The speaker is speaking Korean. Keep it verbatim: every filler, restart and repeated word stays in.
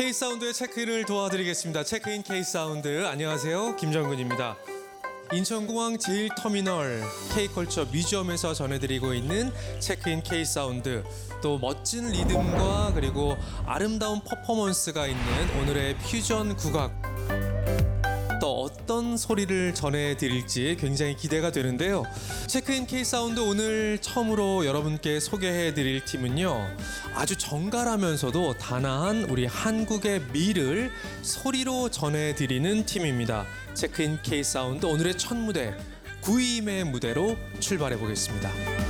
K사운드의 체크인을 도와드리겠습니다. 체크인 K사운드. 안녕하세요. 김정근입니다. 인천공항 제일터미널 K컬처 뮤지엄에서 전해드리고 있는 체크인 K사운드. 또 멋진 리듬과 그리고 아름다운 퍼포먼스가 있는 오늘의 퓨전 국악. 또 어떤 소리를 전해드릴지 굉장히 기대가 되는데요. 체크인 K사운드 오늘 처음으로 여러분께 소개해드릴 팀은요. 아주 정갈하면서도 단아한 우리 한국의 미를 소리로 전해드리는 팀입니다. 체크인 K사운드 오늘의 첫 무대 구이임의 무대로 출발해 보겠습니다.